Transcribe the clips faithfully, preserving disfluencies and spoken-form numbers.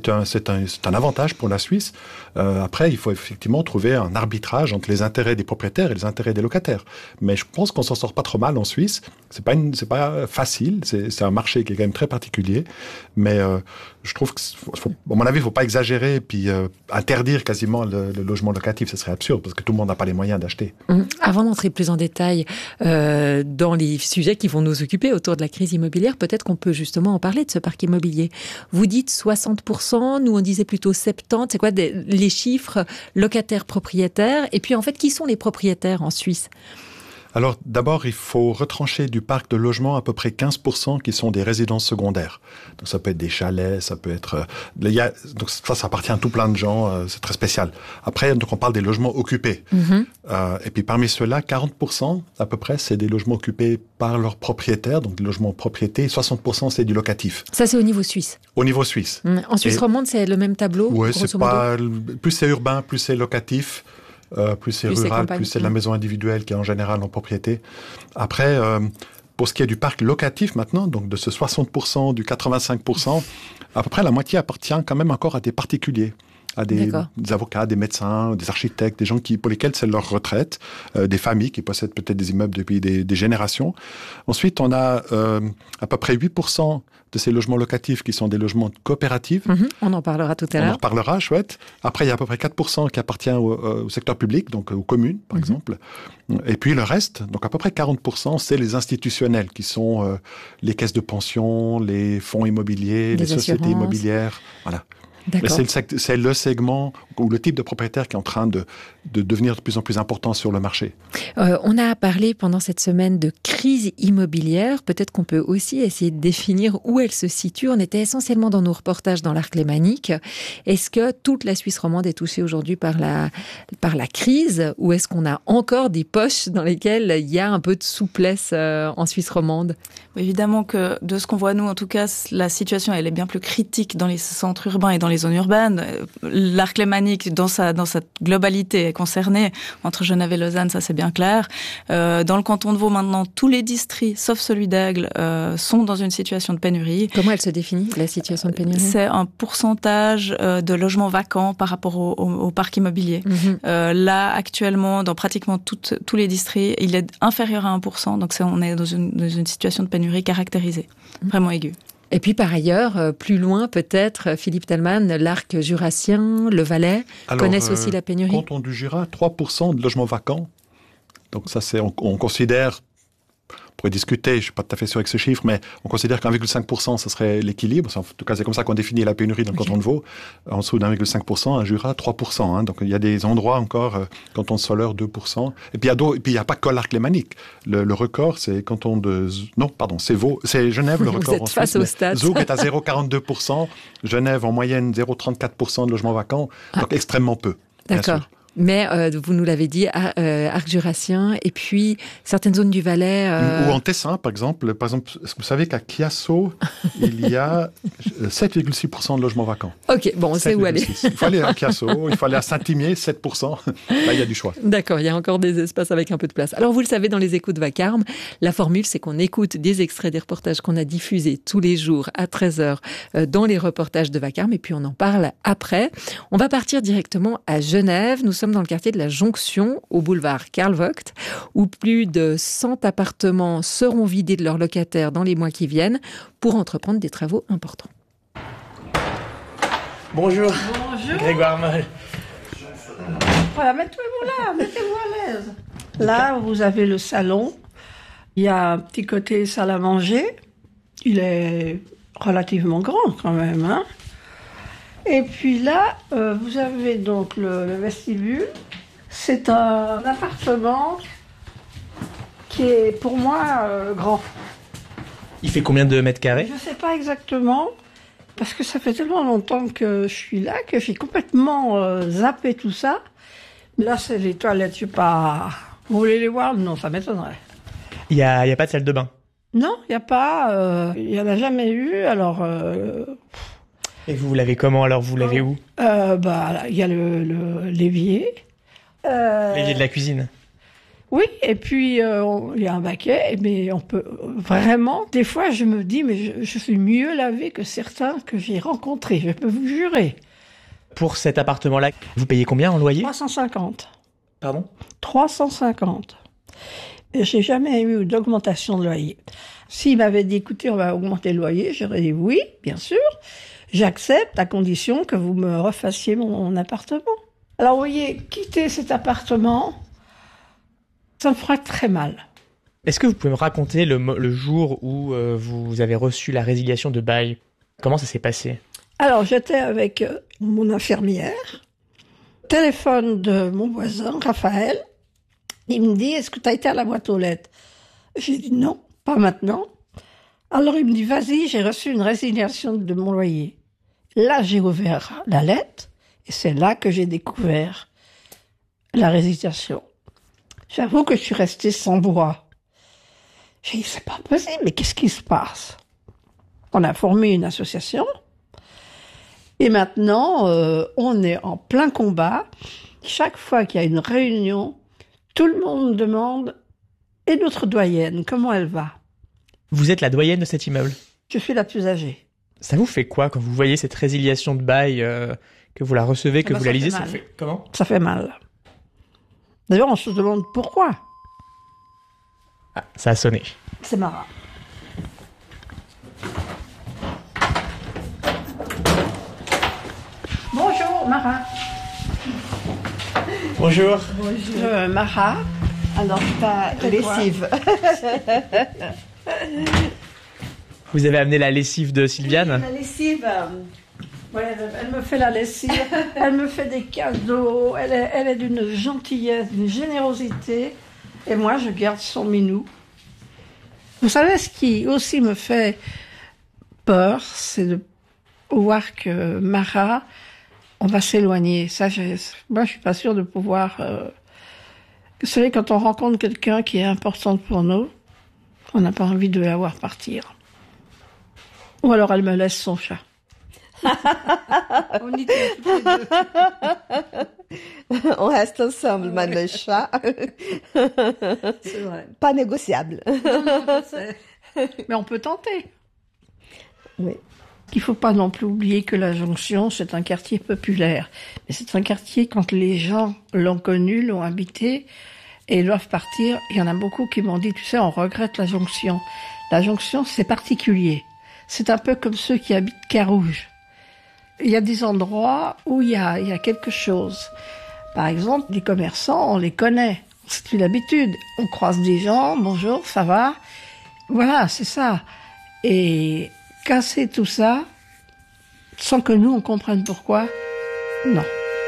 c'est un, c'est un, c'est un avantage pour la Suisse. Euh, après, il faut effectivement trouver un arbitrage entre les intérêts des propriétaires et les intérêts des locataires. Mais je pense qu'on s'en sort pas trop mal en Suisse. C'est pas une, c'est pas facile. C'est, c'est un marché qui est quand même très particulier. Mais euh, je trouve que, faut, à mon avis, il faut pas exagérer et puis euh, interdire quasiment le, le logement locatif. Ce serait absurde parce que tout le monde n'a pas les moyens d'acheter. Mmh. Avant d'entrer plus en détail euh, dans les sujets qui vont nous occuper autour de la crise immobilière, peut-être qu'on peut justement en parler de ce parc immobilier. Vous dites soixante pour cent, nous on disait plutôt soixante-dix. C'est quoi des, les chiffres locataires-propriétaires? Et puis en fait, qui sont les propriétaires en Suisse? Alors d'abord, il faut retrancher du parc de logement à peu près quinze pour cent qui sont des résidences secondaires. Donc ça peut être des chalets, ça peut être... Euh, il y a, donc ça, ça appartient à tout plein de gens, euh, c'est très spécial. Après, donc on parle des logements occupés. Mm-hmm. Euh, et puis parmi ceux-là, quarante pour cent à peu près, c'est des logements occupés par leurs propriétaires, donc des logements en propriété, et soixante pour cent c'est du locatif. Ça c'est au niveau suisse? Au niveau suisse. Mmh. En Suisse et, romande, c'est le même tableau? Oui, c'est pas... Plus c'est urbain, plus c'est locatif. Euh, plus c'est plus rural, c'est plus c'est de la maison individuelle qui est en général en propriété. Après, euh, pour ce qui est du parc locatif maintenant, donc de ce soixante pour cent, du quatre-vingt-cinq pour cent, à peu près la moitié appartient quand même encore à des particuliers, à des, des avocats, des médecins, des architectes, des gens qui, pour lesquels c'est leur retraite, euh, des familles qui possèdent peut-être des immeubles depuis des, des générations. Ensuite, on a euh, à peu près huit pour cent de ces logements locatifs qui sont des logements coopératifs. Mmh, on en parlera tout à l'heure. On en reparlera, chouette. Après, il y a à peu près quatre pour cent qui appartient au, euh, au secteur public, donc aux communes, par mmh. exemple. Et puis le reste, donc à peu près quarante pour cent, c'est les institutionnels, qui sont euh, les caisses de pension, les fonds immobiliers, les, les sociétés immobilières. Voilà. Mais c'est le, c'est le segment ou le type de propriétaire qui est en train de, de devenir de plus en plus important sur le marché. Euh, on a parlé pendant cette semaine de crise immobilière. Peut-être qu'on peut aussi essayer de définir où elle se situe. On était essentiellement dans nos reportages dans l'arc lémanique. Est-ce que toute la Suisse romande est touchée aujourd'hui par la, par la crise, ou est-ce qu'on a encore des poches dans lesquelles il y a un peu de souplesse euh, en Suisse romande? Évidemment que de ce qu'on voit nous, en tout cas, la situation elle est bien plus critique dans les centres urbains et dans les zones urbaines. L'arc lémanique, dans sa dans sa globalité, est concerné. Entre Genève et Lausanne, ça c'est bien clair. Euh, dans le canton de Vaud, maintenant, tous les districts, sauf celui d'Aigle, euh, sont dans une situation de pénurie. Comment elle se définit, la situation de pénurie? C'est un pourcentage euh, de logements vacants par rapport au, au, au parc immobilier. Mm-hmm. Euh, là, actuellement, dans pratiquement toutes, tous les districts, il est inférieur à un pour cent. Donc, c'est, on est dans une, dans une situation de pénurie caractérisée, vraiment aiguë. Et puis par ailleurs, plus loin peut-être, Philippe Thelman, l'arc jurassien, le Valais, Alors, connaissent aussi euh, la pénurie. Canton du Jura, trois pour cent de logements vacants. Donc ça, c'est, on, on considère, on pourrait discuter, je ne suis pas tout à fait sûr avec ce chiffre, mais on considère qu'un virgule cinq pour cent, ce serait l'équilibre. En tout cas, c'est comme ça qu'on définit la pénurie dans le okay. canton de Vaud. En dessous d'un virgule cinq pour cent, un Jura, trois pour cent. Hein. Donc il y a des endroits encore, euh, canton de Soleure, deux pour cent. Et puis il n'y a, a pas que l'arc lémanique. Le, le record, c'est canton de... Non, pardon, c'est Vaud, c'est Genève le record. Vous êtes face au stade. Zoug est à zéro virgule quarante-deux pour cent. Genève, en moyenne, zéro virgule trente-quatre pour cent de logements vacants. Ah. Donc extrêmement peu. D'accord. Mais euh, vous nous l'avez dit, euh, arc jurassien, et puis certaines zones du Valais... Euh... Ou en Tessin, par exemple. Par exemple, est-ce que vous savez qu'à Chiasso, il y a sept virgule six pour cent de logements vacants? Ok, bon, on sait où aller. Il faut aller à Chiasso, il faut aller à Saint-Imier, sept pour cent. Là, il y a du choix. D'accord, il y a encore des espaces avec un peu de place. Alors, vous le savez, dans les échos de Vacarme, la formule, c'est qu'on écoute des extraits des reportages qu'on a diffusés tous les jours à treize heures dans les reportages de Vacarme, et puis on en parle après. On va partir directement à Genève. Nous sommes dans le quartier de la Jonction, au boulevard Karl Vogt, où plus de cent appartements seront vidés de leurs locataires dans les mois qui viennent pour entreprendre des travaux importants. Bonjour. Bonjour. Grégoire Moll. Voilà, mettez-vous là, mettez-vous à l'aise. Là, vous avez le salon. Il y a un petit côté salle à manger. Il est relativement grand quand même, hein. Et puis là, euh, vous avez donc le, le vestibule. C'est un appartement qui est pour moi euh, grand. Il fait combien de mètres carrés? Je ne sais pas exactement, parce que ça fait tellement longtemps que je suis là que j'ai complètement euh, zappé tout ça. Là, c'est les toilettes, je sais pas... Vous voulez les voir? Non, ça m'étonnerait. Il n'y a, y a pas de salle de bain? Non, il n'y a pas. Euh, il n'y en a jamais eu, alors... Euh, Et vous l'avez comment alors? Vous l'avez où? euh, Bah, il y a le, le l'évier. Euh, L'évier de la cuisine. Oui, et puis euh, on- il y a un baquet, mais on peut vraiment... Des fois, je me dis, mais je, je suis mieux lavée que certains que j'ai rencontrés, je peux vous jurer. Pour cet appartement-là, vous payez combien en loyer? trois cent cinquante. Pardon? trois cent cinquante. Et j'ai jamais eu d'augmentation de loyer. S'il m'avait dit, écoutez, on va augmenter le loyer, j'aurais dit oui, bien sûr. J'accepte à condition que vous me refassiez mon, mon appartement. Alors, vous voyez, quitter cet appartement, ça me fera très mal. Est-ce que vous pouvez me raconter le, mo- le jour où euh, vous avez reçu la résiliation de bail? Comment ça s'est passé? Alors, j'étais avec euh, mon infirmière, téléphone de mon voisin, Raphaël. Il me dit, est-ce que tu as été à la boîte aux lettres? J'ai dit non, pas maintenant. Alors, il me dit, vas-y, j'ai reçu une résiliation de mon loyer. Là, j'ai ouvert la lettre et c'est là que j'ai découvert la résiliation. J'avoue que je suis restée sans voix. J'ai dit, c'est pas possible, mais qu'est-ce qui se passe? On a formé une association. Et maintenant, euh, on est en plein combat. Chaque fois qu'il y a une réunion, tout le monde demande « Et notre doyenne, comment elle va ?» Vous êtes la doyenne de cet immeuble. Je suis la plus âgée. Ça vous fait quoi quand vous voyez cette résiliation de bail, euh, que vous la recevez, que Ah bah, vous ça la lisez? fait Ça mal. vous fait comment? Ça fait mal. D'ailleurs, on se demande pourquoi. Ah, ça a sonné. C'est marrant. Bonjour, Mara. Bonjour. Bonjour, Mara. Alors, ta lessive. Vous avez amené la lessive de Sylviane? La lessive. euh, ouais, elle, elle me fait la lessive. Elle me fait des cadeaux. Elle est, elle est d'une gentillesse, d'une générosité. Et moi, je garde son minou. Vous savez, ce qui aussi me fait peur, c'est de voir que Mara, on va s'éloigner. Ça, je, moi, je suis pas sûre de pouvoir... Euh... Vous savez, quand on rencontre quelqu'un qui est important pour nous, on n'a pas envie de la voir partir. Ou alors elle me laisse son chat. On y tient toutes les deux. On reste ensemble, Madame le chat. C'est vrai. Pas négociable. Non, non, je sais. Mais on peut tenter. Oui. Il ne faut pas non plus oublier que la Jonction, c'est un quartier populaire. Mais c'est un quartier, quand les gens l'ont connu, l'ont habité, et doivent partir, il y en a beaucoup qui m'ont dit, tu sais, on regrette la Jonction. La Jonction, c'est particulier. C'est un peu comme ceux qui habitent Carouge. Il y a des endroits où il y a, il y a quelque chose. Par exemple, les commerçants, on les connaît. C'est une habitude. On croise des gens, bonjour, ça va? Voilà, c'est ça. Et casser tout ça, sans que nous, on comprenne pourquoi, non.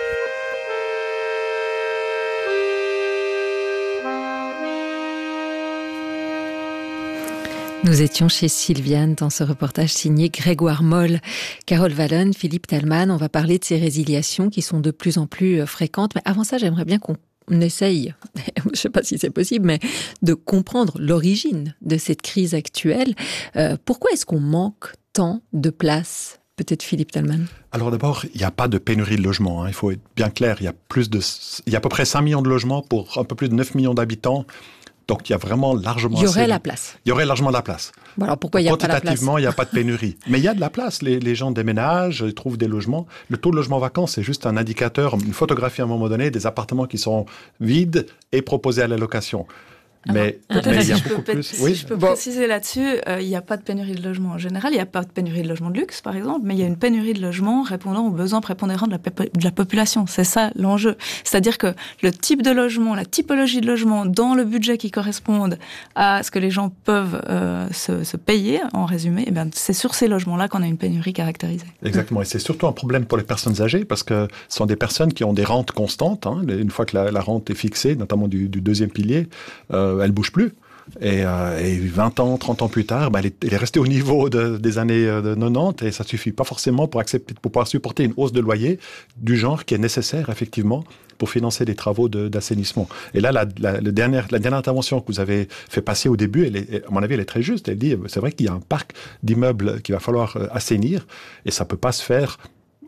Nous étions chez Sylviane dans ce reportage signé Grégoire Moll. Carole Wallon, Philippe Talman, on va parler de ces résiliations qui sont de plus en plus fréquentes. Mais avant ça, j'aimerais bien qu'on essaye, je ne sais pas si c'est possible, mais de comprendre l'origine de cette crise actuelle. Euh, pourquoi est-ce qu'on manque tant de places? Peut-être Philippe Talman. Alors d'abord, il n'y a pas de pénurie de logements. Hein. Il faut être bien clair. Il y a plus de, il y a à peu près cinq millions de logements pour un peu plus de neuf millions d'habitants. Donc, il y a vraiment largement... Il y aurait assez... la place. Il y aurait largement de la place. Bon, alors pourquoi il n'y a pas la place? Quantitativement, il n'y a pas de pénurie. Mais il y a de la place. Les, les gens déménagent, ils trouvent des logements. Le taux de logement vacant, c'est juste un indicateur, une photographie à un moment donné des appartements qui sont vides et proposés à la location. Mais, Alors, mais il y a si beaucoup je peux, plus... si Oui, je peux bon. préciser là-dessus, euh, il n'y a pas de pénurie de logement en général, il n'y a pas de pénurie de logement de luxe, par exemple, mais il y a une pénurie de logement répondant aux besoins prépondérants de la, de la population. C'est ça l'enjeu. C'est-à-dire que le type de logement, la typologie de logement dans le budget qui correspondent à ce que les gens peuvent euh, se, se payer, en résumé, eh bien, c'est sur ces logements-là qu'on a une pénurie caractérisée. Exactement. Et c'est surtout un problème pour les personnes âgées parce que ce sont des personnes qui ont des rentes constantes. Hein. Une fois que la, la rente est fixée, notamment du, du deuxième pilier, euh, elle ne bouge plus. Et, euh, et vingt ans, trente ans plus tard, ben, elle, est, elle est restée au niveau de, des années de quatre-vingt-dix et ça suffit pas forcément pour accepter, pour pouvoir supporter une hausse de loyer du genre qui est nécessaire effectivement pour financer des travaux de, d'assainissement. Et là, la, la, la, dernière, la dernière intervention que vous avez fait passer au début, elle est, à mon avis, elle est très juste. Elle dit, c'est vrai qu'il y a un parc d'immeubles qu'il va falloir assainir et ça peut pas se faire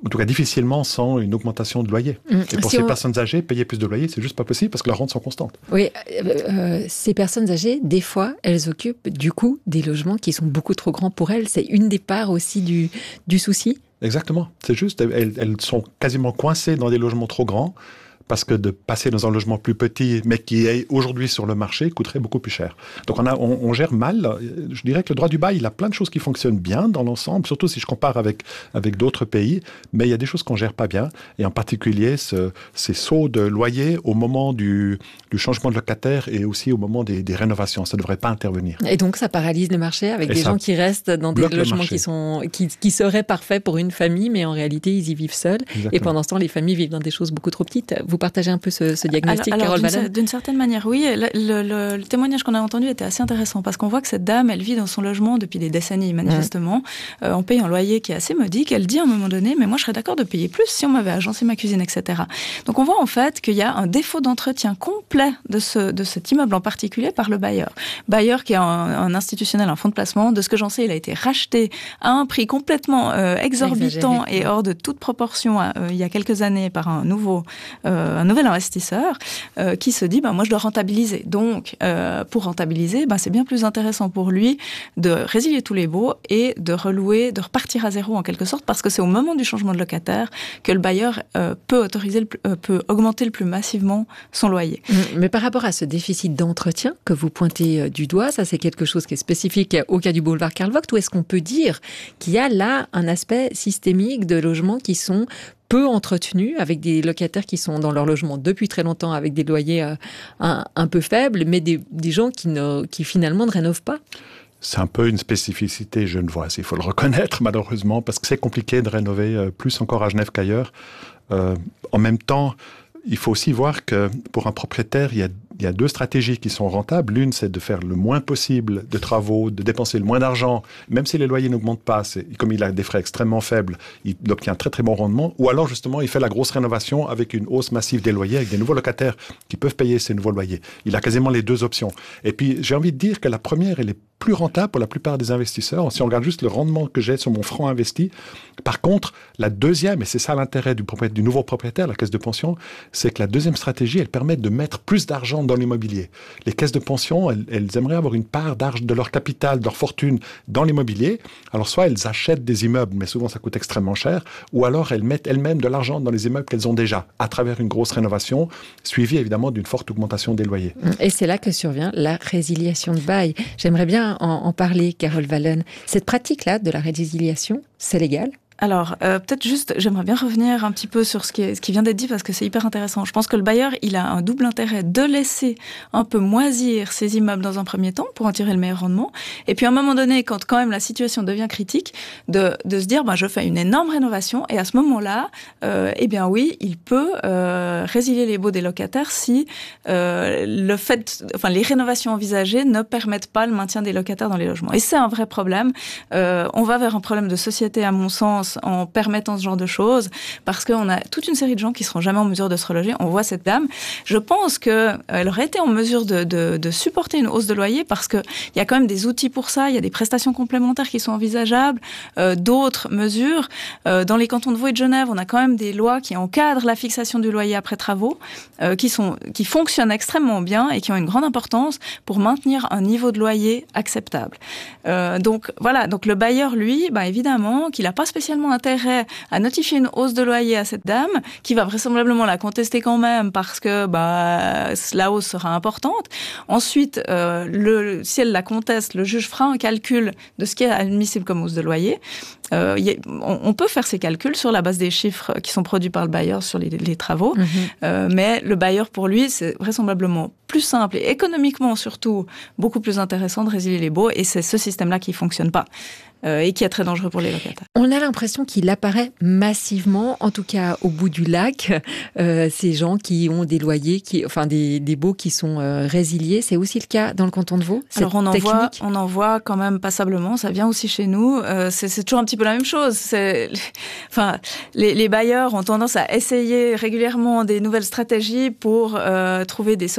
en tout cas difficilement sans une augmentation de loyer. Mmh. Et pour si ces on... personnes âgées, payer plus de loyer, c'est juste pas possible parce que leurs rentes sont constantes. Oui, euh, euh, ces personnes âgées, des fois, elles occupent du coup des logements qui sont beaucoup trop grands pour elles. C'est une des parts aussi du, du souci. Exactement, c'est juste, elles, elles sont quasiment coincées dans des logements trop grands parce que de passer dans un logement plus petit, mais qui est aujourd'hui sur le marché, coûterait beaucoup plus cher. Donc on, a, on, on gère mal. Je dirais que le droit du bail, il a plein de choses qui fonctionnent bien dans l'ensemble, surtout si je compare avec, avec d'autres pays, mais il y a des choses qu'on ne gère pas bien, et en particulier ce, ces sauts de loyer au moment du, du changement de locataire et aussi au moment des, des rénovations. Ça ne devrait pas intervenir. Et donc ça paralyse le marché avec et des gens qui restent dans des logements qui, sont, qui, qui seraient parfaits pour une famille, mais en réalité ils y vivent seuls. Exactement. Et pendant ce temps, les familles vivent dans des choses beaucoup trop petites. Vous partagez un peu ce, ce diagnostic, alors, alors, Carole Vallen ? D'une certaine manière, oui. Le, le, le, le témoignage qu'on a entendu était assez intéressant parce qu'on voit que cette dame, elle vit dans son logement depuis des décennies, manifestement, mmh. euh, en payant un loyer qui est assez modique. Elle dit à un moment donné, mais moi, je serais d'accord de payer plus si on m'avait agencé ma cuisine, et cetera. Donc, on voit en fait qu'il y a un défaut d'entretien complet de, ce, de cet immeuble en particulier par le bailleur. Bailleur qui est un, un institutionnel, un fonds de placement. De ce que j'en sais, il a été racheté à un prix complètement euh, exorbitant Exagéré. et hors de toute proportion euh, il y a quelques années par un nouveau, euh, un nouvel investisseur euh, qui se dit bah, moi je dois rentabiliser. Donc euh, pour rentabiliser, bah, c'est bien plus intéressant pour lui de résilier tous les baux et de relouer, de repartir à zéro en quelque sorte, parce que c'est au moment du changement de locataire que le bailleur euh, peut autoriser, le, euh, peut augmenter le plus massivement son loyer. Mais par rapport à ce déficit d'entretien que vous pointez du doigt, ça c'est quelque chose qui est spécifique au cas du boulevard Karl Vogt, ou est-ce qu'on peut dire qu'il y a là un aspect systémique de logements qui sont peu entretenus, avec des locataires qui sont dans leur logement depuis très longtemps, avec des loyers euh, un, un peu faibles, mais des, des gens qui, ne, qui finalement ne rénovent pas? C'est un peu une spécificité genevoise, il faut le reconnaître malheureusement, parce que c'est compliqué de rénover euh, plus encore à Genève qu'ailleurs. Euh, en même temps, il faut aussi voir que pour un propriétaire, il y a, il y a deux stratégies qui sont rentables. L'une, c'est de faire le moins possible de travaux, de dépenser le moins d'argent, même si les loyers n'augmentent pas. C'est, comme il a des frais extrêmement faibles, il obtient un très très bon rendement. Ou alors justement, il fait la grosse rénovation avec une hausse massive des loyers, avec des nouveaux locataires qui peuvent payer ces nouveaux loyers. Il a quasiment les deux options. Et puis, j'ai envie de dire que la première, elle est plus rentable pour la plupart des investisseurs. Si on regarde juste le rendement que j'ai sur mon franc investi. Par contre, la deuxième, et c'est ça l'intérêt du, du nouveau propriétaire, la caisse de pension, c'est que la deuxième stratégie, elle permet de mettre plus d'argent dans l'immobilier. Les caisses de pension, elles, elles aimeraient avoir une part d'argent de leur capital, de leur fortune dans l'immobilier. Alors soit elles achètent des immeubles, mais souvent ça coûte extrêmement cher, ou alors elles mettent elles-mêmes de l'argent dans les immeubles qu'elles ont déjà, à travers une grosse rénovation, suivie évidemment d'une forte augmentation des loyers. Et c'est là que survient la résiliation de bail. J'aimerais bien en, en parler, Carole Vallen. Cette pratique-là de la résiliation, c'est légal ? Alors, euh, peut-être juste, j'aimerais bien revenir un petit peu sur ce qui, est, ce qui vient d'être dit parce que c'est hyper intéressant. Je pense que le bailleur, il a un double intérêt de laisser un peu moisir ses immeubles dans un premier temps pour en tirer le meilleur rendement. Et puis à un moment donné, quand quand même la situation devient critique, de, de se dire, bah, je fais une énorme rénovation et à ce moment-là, euh, eh bien oui, il peut euh, résilier les baux des locataires si euh, le fait, enfin les rénovations envisagées ne permettent pas le maintien des locataires dans les logements. Et c'est un vrai problème. Euh, on va vers un problème de société, à mon sens, en permettant ce genre de choses, parce qu'on a toute une série de gens qui seront jamais en mesure de se reloger. On voit cette dame. Je pense qu'elle euh, aurait été en mesure de, de, de supporter une hausse de loyer parce qu'il y a quand même des outils pour ça. Il y a des prestations complémentaires qui sont envisageables, euh, d'autres mesures. Euh, dans les cantons de Vaud et de Genève, on a quand même des lois qui encadrent la fixation du loyer après travaux, euh, qui, sont, qui fonctionnent extrêmement bien et qui ont une grande importance pour maintenir un niveau de loyer acceptable. Euh, donc voilà, donc le bailleur, lui, bah, évidemment, qu'il n'a pas spécialement intérêt à notifier une hausse de loyer à cette dame, qui va vraisemblablement la contester quand même parce que bah, la hausse sera importante. Ensuite, euh, le, si elle la conteste, le juge fera un calcul de ce qui est admissible comme hausse de loyer. Euh, y a, on, on peut faire ces calculs sur la base des chiffres qui sont produits par le bailleur sur les, les travaux, mmh. euh, mais le bailleur, pour lui, c'est vraisemblablement plus simple et économiquement surtout beaucoup plus intéressant de résilier les baux, et c'est ce système-là qui ne fonctionne pas. Euh, et qui est très dangereux pour les locataires. On a l'impression qu'il apparaît massivement, en tout cas au bout du lac, euh, ces gens qui ont des loyers, qui, enfin des, des baux qui sont euh, résiliés. C'est aussi le cas dans le canton de Vaud. Alors on en voit, on en voit quand même passablement. Ça vient aussi chez nous. Euh, c'est, c'est toujours un petit peu la même chose. C'est, enfin, les, les bailleurs ont tendance à essayer régulièrement des nouvelles stratégies pour euh, trouver des solutions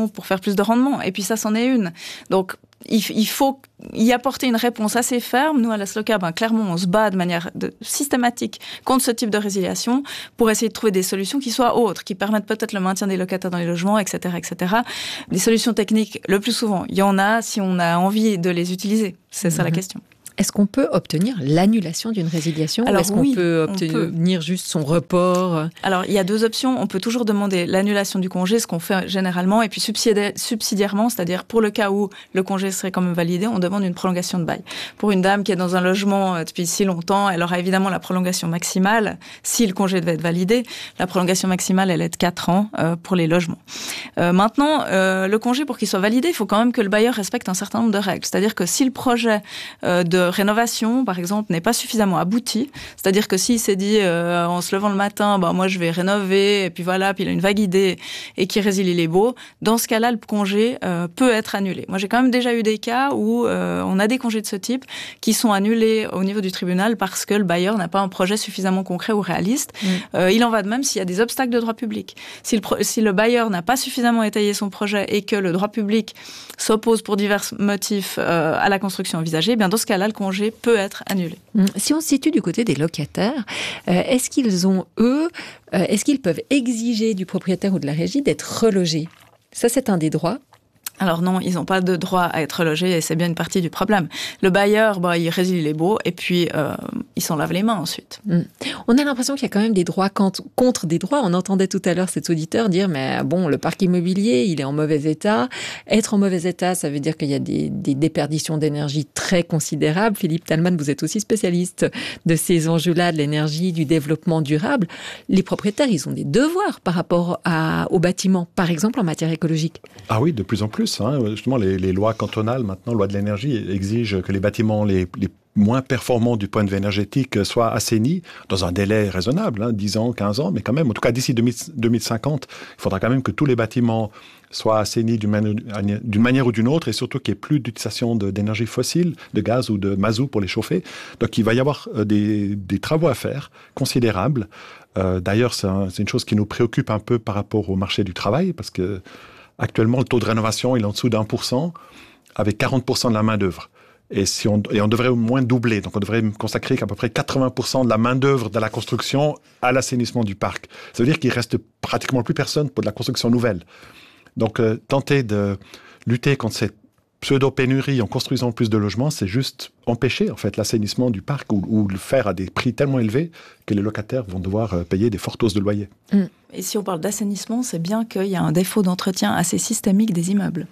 pour faire plus de rendement. Et puis ça, c'en est une. Donc, il faut y apporter une réponse assez ferme. Nous, à la SLOCA, ben, clairement, on se bat de manière de, systématique contre ce type de résiliation pour essayer de trouver des solutions qui soient autres, qui permettent peut-être le maintien des locataires dans les logements, et cetera, et cetera. Les solutions techniques, le plus souvent, il y en a si on a envie de les utiliser. C'est mmh. ça la question. Est-ce qu'on peut obtenir l'annulation d'une résiliation Alors, ou est-ce qu'on oui, peut obtenir peut. juste son report? Alors, il y a deux options. On peut toujours demander l'annulation du congé, ce qu'on fait généralement, et puis subsidiaire, subsidiairement, c'est-à-dire pour le cas où le congé serait quand même validé, on demande une prolongation de bail. Pour une dame qui est dans un logement depuis si longtemps, elle aura évidemment la prolongation maximale, si le congé devait être validé. La prolongation maximale, elle est de quatre ans euh, pour les logements. Euh, maintenant, euh, le congé, pour qu'il soit validé, il faut quand même que le bailleur respecte un certain nombre de règles. C'est-à-dire que si le projet euh, de rénovation, par exemple, n'est pas suffisamment abouti. C'est-à-dire que s'il s'est dit, euh, en se levant le matin, bah, moi, je vais rénover, et puis voilà, puis il a une vague idée, et qui résilie les baux, dans ce cas-là, le congé euh, peut être annulé. Moi, j'ai quand même déjà eu des cas où euh, on a des congés de ce type qui sont annulés au niveau du tribunal parce que le bailleur n'a pas un projet suffisamment concret ou réaliste. Mmh. Euh, il en va de même s'il y a des obstacles de droit public. Si le, pro- si le bailleur n'a pas suffisamment étayé son projet et que le droit public s'oppose pour divers motifs euh, à la construction envisagée, eh bien dans ce cas-là, le congé peut être annulé. Si on se situe du côté des locataires, euh, est-ce qu'ils ont, eux, euh, est-ce qu'ils peuvent exiger du propriétaire ou de la régie d'être relogés? Ça, c'est un des droits. Alors non, ils n'ont pas de droit à être logés et c'est bien une partie du problème. Le bailleur, bah, il résilie les baux et puis euh, il s'en lave les mains ensuite. Mmh. On a l'impression qu'il y a quand même des droits contre des droits. On entendait tout à l'heure cet auditeur dire mais bon, le parc immobilier, il est en mauvais état. Être en mauvais état, ça veut dire qu'il y a des, des déperditions d'énergie très considérables. Philippe Thalmann, vous êtes aussi spécialiste de ces enjeux-là, de l'énergie, du développement durable. Les propriétaires, ils ont des devoirs par rapport à, aux bâtiments, par exemple en matière écologique. Ah oui, de plus en plus. Hein. Justement, les, les lois cantonales, maintenant, loi de l'énergie, exigent que les bâtiments les, les moins performants du point de vue énergétique soient assainis dans un délai raisonnable, hein, dix ans, quinze ans, mais quand même, en tout cas d'ici deux mille cinquante, il faudra quand même que tous les bâtiments soient assainis d'une manière, d'une manière ou d'une autre, et surtout qu'il n'y ait plus d'utilisation de, d'énergie fossile, de gaz ou de mazout pour les chauffer. Donc il va y avoir des, des travaux à faire considérables. Euh, d'ailleurs, c'est, un, c'est une chose qui nous préoccupe un peu par rapport au marché du travail, parce que actuellement, le taux de rénovation il est en dessous d'un pour cent, avec quarante pour cent de la main-d'œuvre. Et, si on, et on devrait au moins doubler. Donc, on devrait consacrer à peu près quatre-vingts pour cent de la main-d'œuvre de la construction à l'assainissement du parc. Ça veut dire qu'il reste pratiquement plus personne pour de la construction nouvelle. Donc, euh, tenter de lutter contre cette pseudo-pénurie en construisant plus de logements, c'est juste empêcher, en fait, l'assainissement du parc ou, ou le faire à des prix tellement élevés que les locataires vont devoir euh, payer des fortes hausses de loyer. Mmh. Et si on parle d'assainissement, c'est bien qu'il y a un défaut d'entretien assez systémique des immeubles.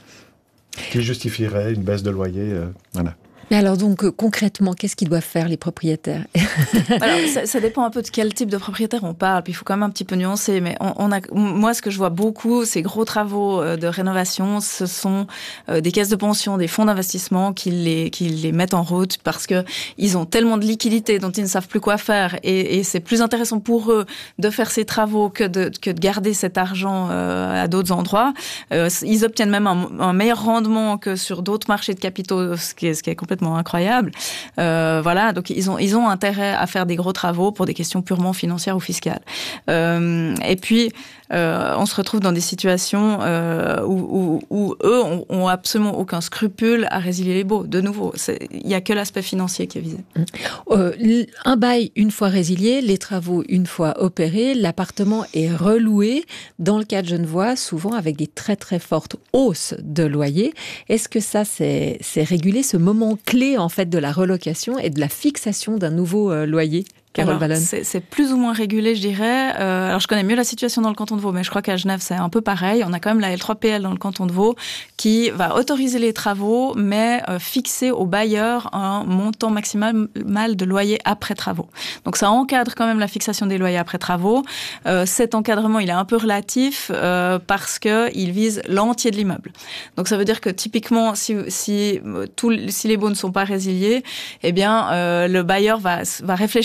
Qui justifierait une baisse de loyer, euh, voilà. Mais alors donc, euh, concrètement, qu'est-ce qu'ils doivent faire les propriétaires? Alors, ça, ça dépend un peu de quel type de propriétaire on parle, puis il faut quand même un petit peu nuancer, mais on, on a, moi, ce que je vois beaucoup, ces gros travaux de rénovation, ce sont euh, des caisses de pension, des fonds d'investissement qui les, qui les mettent en route parce que ils ont tellement de liquidités dont ils ne savent plus quoi faire, et, et c'est plus intéressant pour eux de faire ces travaux que de, que de garder cet argent euh, à d'autres endroits. Euh, ils obtiennent même un, un meilleur rendement que sur d'autres marchés de capitaux, ce qui est, ce qui est complètement incroyable. Euh, voilà, donc ils ont ils ont intérêt à faire des gros travaux pour des questions purement financières ou fiscales. Euh, et puis euh, on se retrouve dans des situations euh, où, où, où eux ont, ont absolument aucun scrupule à résilier les baux. De nouveau, il y a que l'aspect financier qui est visé. Euh, un bail une fois résilié, les travaux une fois opérés, l'appartement est reloué. Dans le cas de Genevois, souvent avec des très très fortes hausses de loyer. Est-ce que ça c'est c'est régulé, ce moment clé en fait de la relocation et de la fixation d'un nouveau euh, loyer? Alors, c'est, c'est plus ou moins régulé, je dirais. Euh, alors, je connais mieux la situation dans le canton de Vaud, mais je crois qu'à Genève, c'est un peu pareil. On a quand même la L trois P L dans le canton de Vaud qui va autoriser les travaux, mais euh, fixer au bailleur un montant maximal de loyer après travaux. Donc, ça encadre quand même la fixation des loyers après travaux. Euh, cet encadrement, il est un peu relatif euh, parce que il vise l'entier de l'immeuble. Donc, ça veut dire que typiquement, si si, tout, si les baux ne sont pas résiliés, eh bien, euh, le bailleur va va réfléchir à comment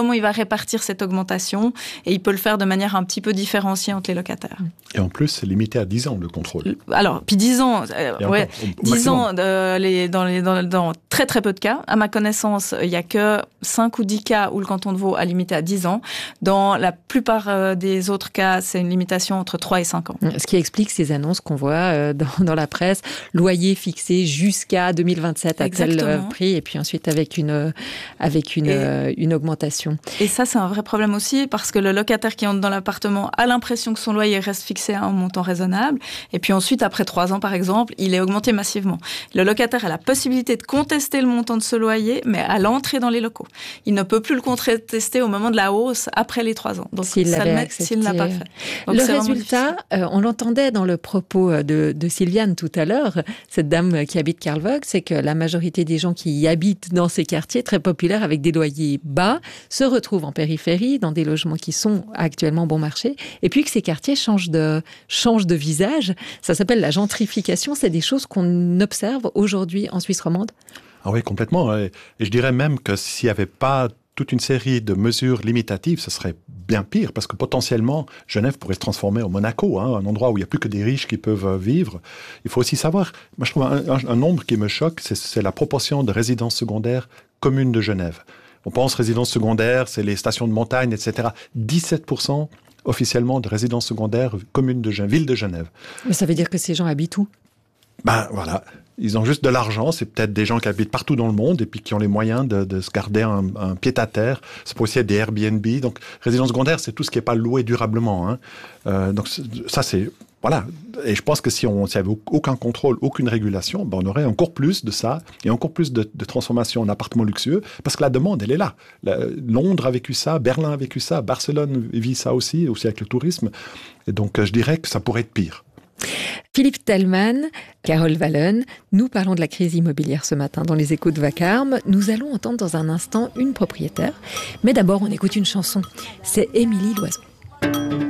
comment il va répartir cette augmentation, et il peut le faire de manière un petit peu différenciée entre les locataires. Et en plus, c'est limité à dix ans, le contrôle. Alors, puis dix ans, euh, ouais, encore, dix ans euh, les, dans, les, dans, dans très très peu de cas. À ma connaissance, il n'y a que cinq ou dix cas où le canton de Vaud a limité à dix ans. Dans la plupart euh, des autres cas, c'est une limitation entre trois et cinq ans. Ce qui explique ces annonces qu'on voit euh, dans, dans la presse, loyer fixé jusqu'à deux mille vingt-sept à tel euh, prix, et puis ensuite avec une, avec une, et, euh, une augmentation. Et ça, c'est un vrai problème aussi, parce que le locataire qui entre dans l'appartement a l'impression que son loyer reste fixé à un montant raisonnable, et puis ensuite, après trois ans par exemple, il est augmenté massivement. Le locataire a la possibilité de contester le montant de ce loyer, mais à l'entrée dans les locaux. Il ne peut plus le contester au moment de la hausse après les trois ans. Donc, s'il ça l'avait le met, accepté. s'il ne l'a pas fait. Donc, le résultat, euh, on l'entendait dans le propos de, de Sylviane tout à l'heure, cette dame qui habite Carlvogue, c'est que la majorité des gens qui y habitent dans ces quartiers très populaires avec des loyers bas se retrouvent en périphérie, dans des logements qui sont actuellement bon marché, et puis que ces quartiers changent de, changent de visage. Ça s'appelle la gentrification. C'est des choses qu'on observe aujourd'hui en Suisse romande. Ah oui, complètement. Et je dirais même que s'il n'y avait pas toute une série de mesures limitatives, ce serait bien pire, parce que potentiellement, Genève pourrait se transformer en Monaco, hein, un endroit où il n'y a plus que des riches qui peuvent vivre. Il faut aussi savoir, moi je trouve un, un, un nombre qui me choque, c'est, c'est la proportion de résidences secondaires communes de Genève. On pense résidences secondaires, c'est les stations de montagne, et cetera. dix-sept pour cent officiellement de résidences secondaires communes de Genève, ville de Genève. Mais ça veut dire que ces gens habitent où ? Ben voilà, ils ont juste de l'argent, c'est peut-être des gens qui habitent partout dans le monde et puis qui ont les moyens de, de se garder un, un pied-à-terre. C'est pour aussi être des Airbnb. Donc, résidence secondaire, c'est tout ce qui n'est pas loué durablement. Hein. Euh, donc, ça, c'est... Voilà. Et je pense que si on s'il n'y avait aucun contrôle, aucune régulation, ben on aurait encore plus de ça et encore plus de, de transformation en appartements luxueux, parce que la demande, elle est là. La, Londres a vécu ça, Berlin a vécu ça, Barcelone vit ça aussi, aussi avec le tourisme. Et donc, je dirais que ça pourrait être pire. Philippe Tellman, Carole Wallen, nous parlons de la crise immobilière ce matin dans les Échos de Vacarme. Nous allons entendre dans un instant une propriétaire. Mais d'abord, on écoute une chanson. C'est Émilie Loison.